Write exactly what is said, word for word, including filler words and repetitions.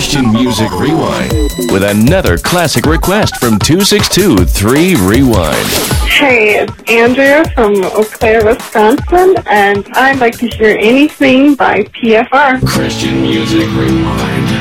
Christian Music Rewind with another classic request from two six two three Rewind. Hey, it's Andrea from Eau Claire, Wisconsin, and I'd like to hear anything by P F R. Christian Music Rewind.